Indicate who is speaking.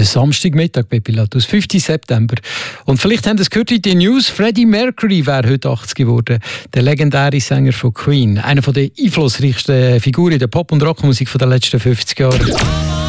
Speaker 1: Der Samstagmittag bei Pilatus, 5. September. Und vielleicht haben Sie es gehört in den News, Freddie Mercury wäre heute 80 geworden. Der legendäre Sänger von Queen. Einer der einflussreichsten Figuren in der Pop- und Rockmusik der letzten 50 Jahre.